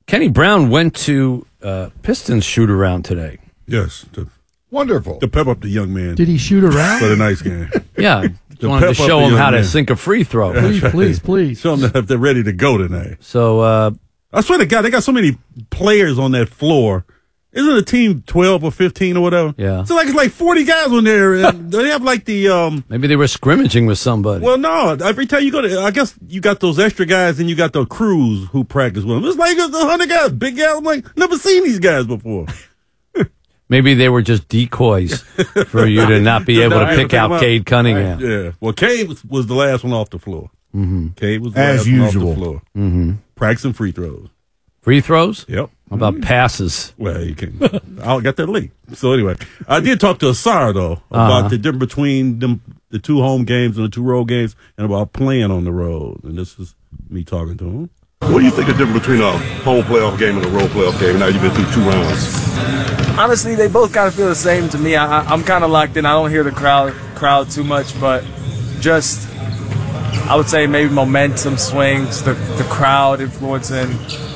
Kenny Brown went to Pistons shoot around today. Yes. Wonderful. To pep up the young man. Did he shoot around? For the nice game. Yeah. Wanted to show him how to sink a free throw. Please. Show them if they're ready to go tonight. So, I swear to God, they got so many players on that floor. Isn't a team 12 or 15 or whatever? Yeah. So it's like 40 guys on there. And they have like the maybe they were scrimmaging with somebody. Well, no. Every time you go to, I guess you got those extra guys and you got the crews who practice with them. It's like 100 guys, big guys. I'm like, never seen these guys before. Maybe they were just decoys for you to not be able to pick out Cade Cunningham. Yeah. Well, Cade was the last one off the floor. Mm-hmm. Cade was the As last usual. one off the floor. Mm-hmm. Practicing free throws. Free throws? Yep. How about passes? Well, you can. I got that late. So anyway, I did talk to Asar though about the difference between the 2 home games and the 2 road games, and about playing on the road. And this is me talking to him. What do you think the difference between a home playoff game and a road playoff game? Now you've been through 2 rounds. Honestly, they both kind of feel the same to me. I'm kind of locked in. I don't hear the crowd too much, but just I would say maybe momentum swings, the crowd influencing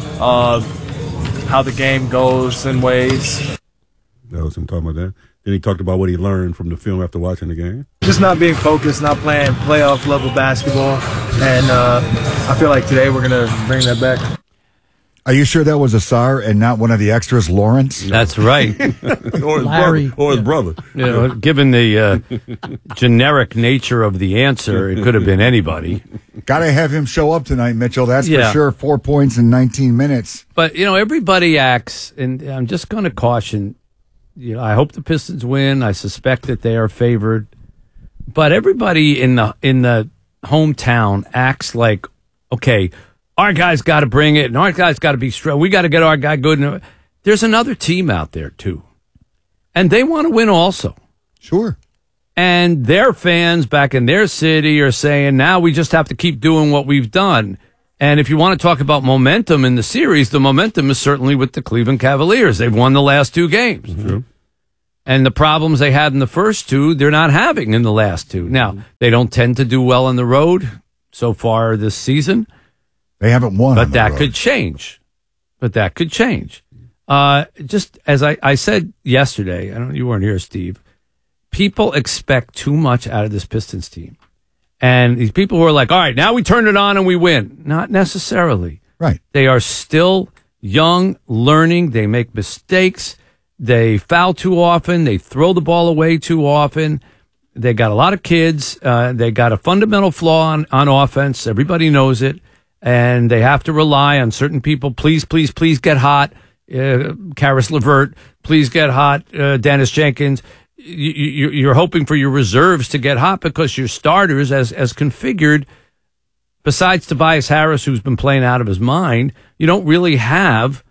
how the game goes in ways. That was him talking about that. Then he talked about what he learned from the film after watching the game. Just not being focused, not playing playoff level basketball, and I feel like today we're gonna bring that back. Are you sure that was Asar and not one of the extras, Lawrence? That's right. Or his Larry. brother. Or his brother. You know, given the generic nature of the answer, it could have been anybody. Got to have him show up tonight, Mitchell. That's for Yeah. sure. 4 points in 19 minutes. But, you know, everybody acts, and I'm just going to caution, you know, I hope the Pistons win. I suspect that they are favored. But everybody in the hometown acts like, okay, our guy's got to bring it, and our guy's got to be strong. We got to get our guy good. There's another team out there, too. And they want to win also. Sure. And their fans back in their city are saying, now we just have to keep doing what we've done. And if you want to talk about momentum in the series, the momentum is certainly with the Cleveland Cavaliers. They've won the last 2 games. Mm-hmm. And the problems they had in the first 2, they're not having in the last 2. Now, they don't tend to do well on the road so far this season. They haven't won. But that could change. Just as I said yesterday, you weren't here, Steve. People expect too much out of this Pistons team. And these people who are like, all right, now we turn it on and we win. Not necessarily. Right. They are still young, learning. They make mistakes. They foul too often. They throw the ball away too often. They got a lot of kids. They got a fundamental flaw on offense. Everybody knows it. And they have to rely on certain people. Please get hot. Karis LeVert, please get hot. Dennis Jenkins. You're hoping for your reserves to get hot because your starters, as configured, besides Tobias Harris, who's been playing out of his mind, you don't really have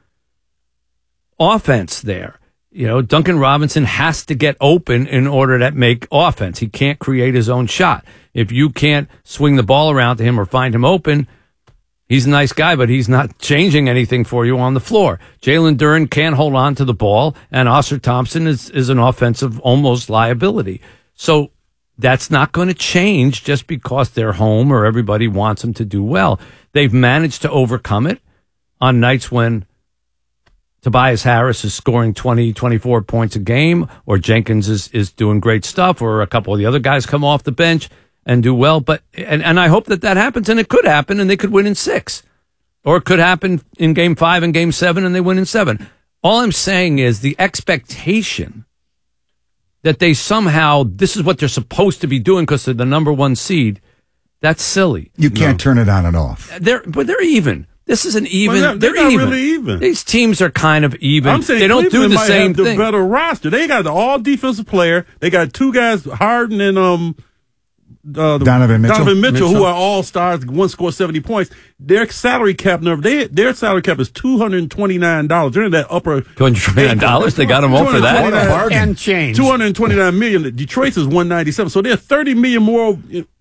offense there. You know, Duncan Robinson has to get open in order to make offense. He can't create his own shot. If you can't swing the ball around to him or find him open, he's a nice guy, but he's not changing anything for you on the floor. Jalen Duren can't hold on to the ball, and Oscar Thompson is an offensive almost liability. So that's not going to change just because they're home or everybody wants them to do well. They've managed to overcome it on nights when Tobias Harris is scoring 20, 24 points a game, or Jenkins is doing great stuff, or a couple of the other guys come off the bench and do well. But and I hope that happens, and it could happen, and they could win in 6. Or it could happen in Game 5 and Game 7, and they win in 7. All I'm saying is the expectation that they somehow, this is what they're supposed to be doing because they're the number 1 seed, that's silly. You can't turn it on and off. But they're even. This is an even. Well, they're not really even. These teams are kind of even. I'm saying they don't Cleveland do the might same have thing. the better roster. They got the all defensive player. They got 2 guys, Harden and Donovan Mitchell, who are all stars. One scored 70 points. Their salary cap number. Their salary cap is $229. They're in that upper $229. They got them all for that. Bargain. And change. $229 million. Detroit's is $197. So they're $30 million more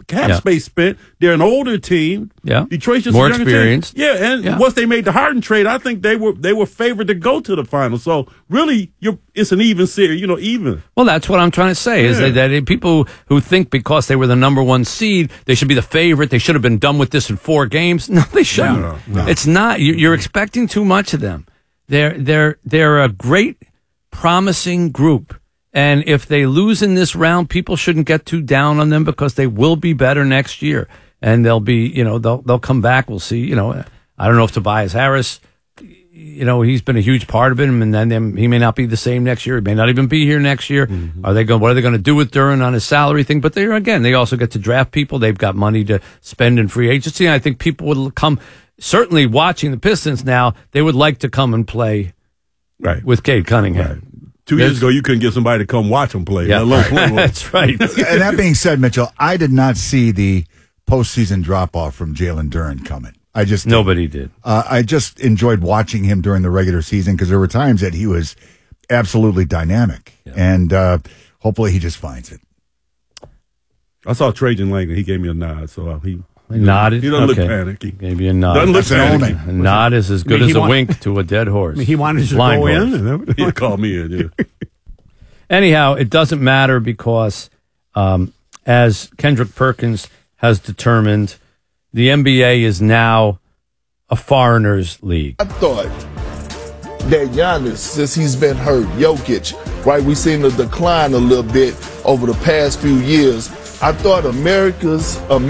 cap Yeah. space spent. They're an older team. Yeah. Detroit's just More a younger experienced. team. Yeah, and Yeah. once they made the Harden trade, I think they were favored to go to the final. So really, it's an even series. Even. Well, that's what I'm trying to say is Yeah. that people who think because they were the number one seed, they should be the favorite. They should have been done with this in 4 games. No, they shouldn't. No. It's not. You're expecting too much of them. They're a great, promising group. And if they lose in this round, people shouldn't get too down on them because they will be better next year. And they'll be, they'll come back. We'll see. I don't know if Tobias Harris, he's been a huge part of it, and then he may not be the same next year. He may not even be here next year. Mm-hmm. What are they going to do with Duran on his salary thing? But they also get to draft people. They've got money to spend in free agency. And I think people would come, certainly watching the Pistons now, they would like to come and play with Cade Cunningham. Right. 2 years ago, you couldn't get somebody to come watch them play. Yeah, that's right. And that being said, Mitchell, I did not see the postseason drop-off from Jalen Duran coming. Nobody did. I just enjoyed watching him during the regular season because there were times that he was absolutely dynamic. Yeah. And hopefully he just finds it. I saw Trajan Langdon. He gave me a nod, so he nodded. He doesn't look panicky. Gave you a nod. Doesn't look panicky. A nod is as good as a wink to a dead horse. He wanted to go in. He called me in. Yeah. Anyhow, it doesn't matter because, as Kendrick Perkins has determined, the NBA is now a foreigners' league. I thought that Giannis, since he's been hurt, Jokic, right, we've seen the decline a little bit over the past few years. I thought American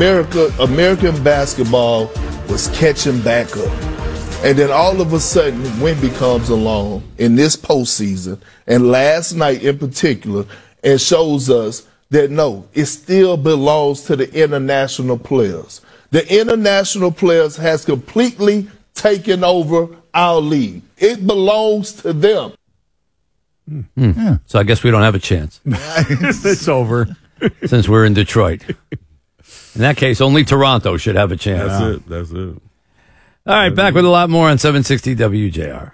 basketball was catching back up. And then all of a sudden, Wemby comes along in this postseason, and last night in particular, and shows us that no, it still belongs to the international players. The international players has completely taken over our league. It belongs to them. Yeah. So I guess we don't have a chance. It's over. Since we're in Detroit. In that case, only Toronto should have a chance. That's it. All right, back with a lot more on 760 WJR.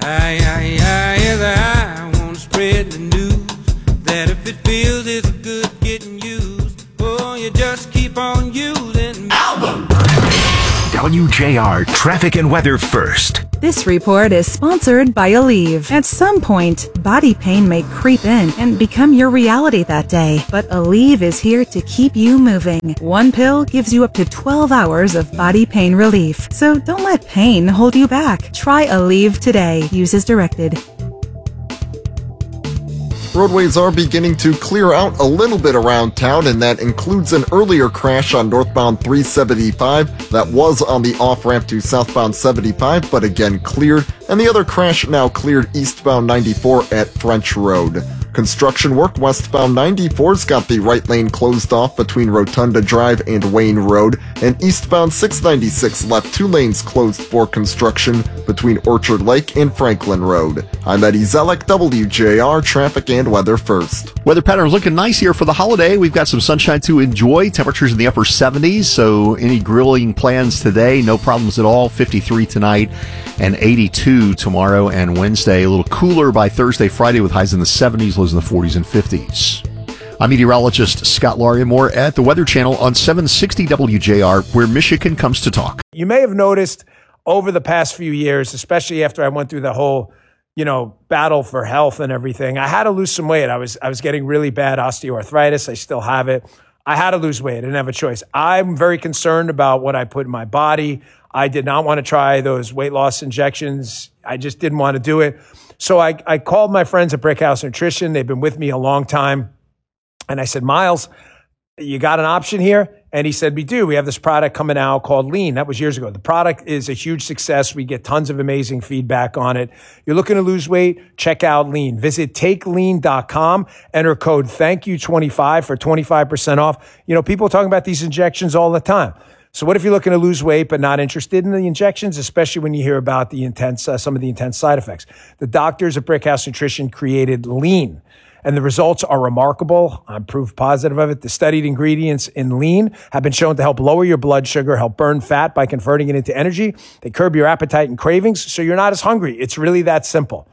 I want to spread the news that if it feels it's good getting used, oh, you just keep on using album. WJR Traffic and Weather First. This report is sponsored by Aleve. At some point, body pain may creep in and become your reality that day. But Aleve is here to keep you moving. One pill gives you up to 12 hours of body pain relief. So don't let pain hold you back. Try Aleve today. Use as directed. Roadways are beginning to clear out a little bit around town, and that includes an earlier crash on northbound 375 that was on the off-ramp to southbound 75, but again cleared, and the other crash now cleared eastbound 94 at French Road. Construction work westbound 94's got the right lane closed off between Rotunda Drive and Wayne Road, and eastbound 696 left 2 lanes closed for construction between Orchard Lake and Franklin Road. I'm Eddie Zellick, WJR Traffic and Weather First. Weather patterns looking nice here for the holiday. We've got some sunshine to enjoy. Temperatures in the upper 70s, so any grilling plans today, no problems at all. 53 tonight and 82 tomorrow and Wednesday. A little cooler by Thursday, Friday with highs in the 70s, lows in the 40s and 50s. I'm meteorologist Scott Larimore at the Weather Channel on 760 WJR, where Michigan comes to talk. You may have noticed over the past few years, especially after I went through the whole, battle for health and everything, I had to lose some weight. I was getting really bad osteoarthritis. I still have it. I had to lose weight. I didn't have a choice. I'm very concerned about what I put in my body. I did not want to try those weight loss injections. I just didn't want to do it. So I called my friends at Brickhouse Nutrition. They've been with me a long time. And I said, Miles, you got an option here? And he said, we do. We have this product coming out called Lean. That was years ago. The product is a huge success. We get tons of amazing feedback on it. You're looking to lose weight? Check out Lean. Visit takelean.com. Enter code THANKYOU25 for 25% off. People are talking about these injections all the time. So what if you're looking to lose weight but not interested in the injections, especially when you hear about the some of the intense side effects? The doctors at Brickhouse Nutrition created Lean, and the results are remarkable. I'm proof positive of it. The studied ingredients in Lean have been shown to help lower your blood sugar, help burn fat by converting it into energy. They curb your appetite and cravings, so you're not as hungry. It's really that simple.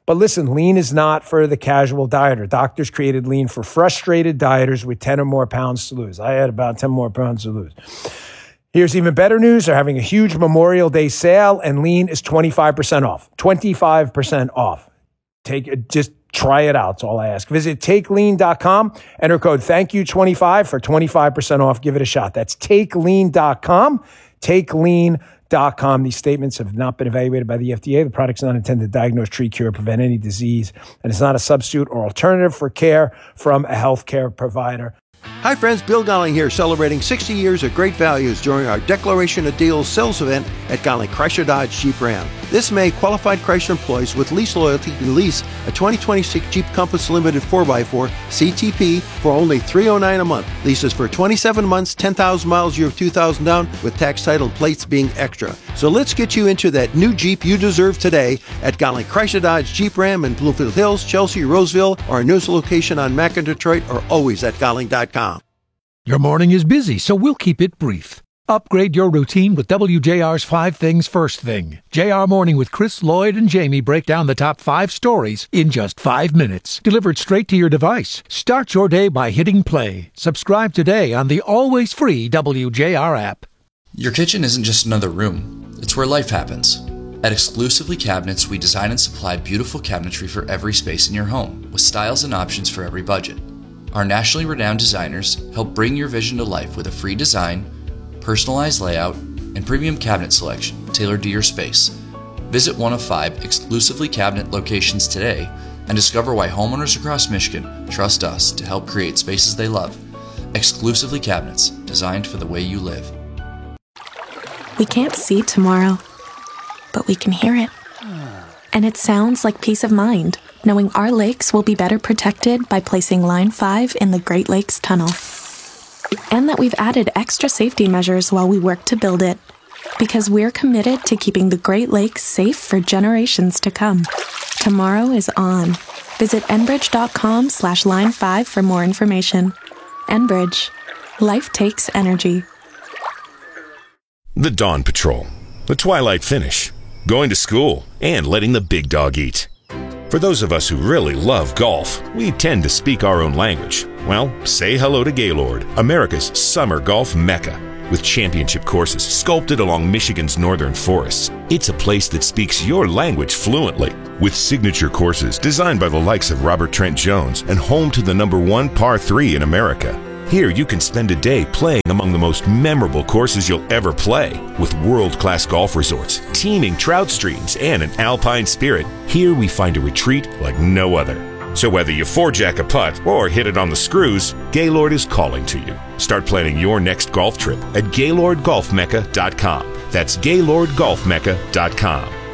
But listen, lean is not for the casual dieter. Doctors created lean for frustrated dieters with 10 or more pounds to lose. I had about 10 more pounds to lose. Here's even better news. They're having a huge Memorial Day sale, and lean is 25% off. 25% off. Just try it out. That's all I ask. Visit takelean.com. Enter code THANKYOU25 for 25% off. Give it a shot. That's takelean.com. Takelean.com. These statements have not been evaluated by the FDA. The product's not intended to diagnose, treat, cure, prevent any disease, and it's not a substitute or alternative for care from a healthcare provider. Hi friends, Bill Golling here, celebrating 60 years of great values during our Declaration of Deals sales event at Golling Chrysler Dodge Jeep Ram. This May, qualified Chrysler employees with lease loyalty can lease a 2026 Jeep Compass Limited 4x4 CTP for only $309 a month. Leases for 27 months, 10,000 miles, year of 2,000 down, with tax title and plates being extra. So let's get you into that new Jeep you deserve today at Golling Chrysler Dodge Jeep Ram in Bluefield Hills, Chelsea, Roseville, or our newest location on Mac and Detroit, or always at Golling.com. Your morning is busy, so we'll keep it brief. Upgrade your routine with WJR's 5 Things First Thing. JR Morning with Chris, Lloyd, and Jamie break down the top 5 stories in just 5 minutes. Delivered straight to your device. Start your day by hitting play. Subscribe today on the always free WJR app. Your kitchen isn't just another room. It's where life happens. At Exclusively Cabinets, we design and supply beautiful cabinetry for every space in your home, with styles and options for every budget. Our nationally renowned designers help bring your vision to life with a free design, personalized layout, and premium cabinet selection tailored to your space. Visit one of 5 Exclusively Cabinet locations today and discover why homeowners across Michigan trust us to help create spaces they love. Exclusively Cabinets, designed for the way you live. We can't see tomorrow, but we can hear it. And it sounds like peace of mind, knowing our lakes will be better protected by placing Line 5 in the Great Lakes Tunnel. And that we've added extra safety measures while we work to build it, because we're committed to keeping the Great Lakes safe for generations to come. Tomorrow is on. Visit enbridge.com/line5 for more information. Enbridge. Life takes energy. The Dawn Patrol. The twilight finish. Going to school and letting the big dog eat. For those of us who really love golf, we tend to speak our own language. Well, say hello to Gaylord, America's summer golf mecca. With championship courses sculpted along Michigan's northern forests, it's a place that speaks your language fluently. With signature courses designed by the likes of Robert Trent Jones and home to the #1 par 3 in America. Here you can spend a day playing among the most memorable courses you'll ever play. With world-class golf resorts, teeming trout streams, and an alpine spirit, here we find a retreat like no other. So whether you four-jack a putt or hit it on the screws, Gaylord is calling to you. Start planning your next golf trip at GaylordGolfMecca.com. That's GaylordGolfMecca.com.